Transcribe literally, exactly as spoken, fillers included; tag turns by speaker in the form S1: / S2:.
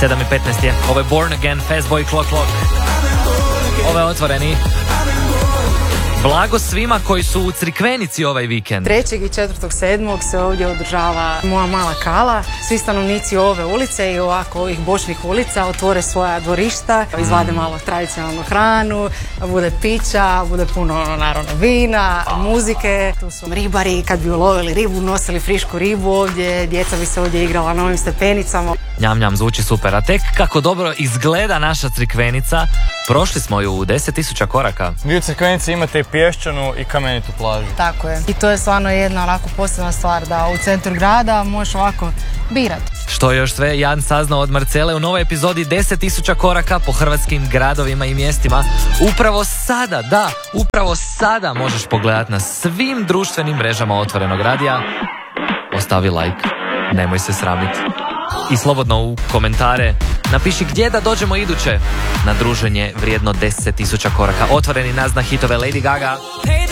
S1: sedam i petnaest je. Ovo je Born Again, Fastboy Clock Clock. Ovo je Otvoreni. Blago svima koji su u Crikvenici ovaj vikend.
S2: trećeg i četvrtog sedmog se ovdje održava moja mala kala. Svi stanovnici ove ulice i ovako ovih bočnih ulica otvore svoja dvorišta, izvade malo tradicionalnu hranu, bude pića, bude puno naravno vina, muzike. Tu su ribari, kad bi ulovili ribu, nosili frišku ribu ovdje, djeca bi se ovdje igrala na ovim stepenicama.
S1: Njam, njam, zvuči super. A tek kako dobro izgleda naša Crikvenica, prošli smo ju u deset tisuća koraka.
S3: Vi u Crikvenici imate i pješčanu i kamenitu plažu.
S2: Tako je. I to je stvarno jedna onako posebna stvar da u centru grada možeš ovako birati.
S1: Što je još sve Jan saznao od Marcele u novoj epizodi deset tisuća koraka po hrvatskim gradovima i mjestima. Upravo sada, da, upravo sada možeš pogledati na svim društvenim mrežama Otvorenog radija. Ostavi like, nemoj se sramiti. I slobodno u komentare napiši gdje da dođemo iduće na druženje vrijedno deset tisuća koraka. Otvoreni nas na hitove Lady Gaga.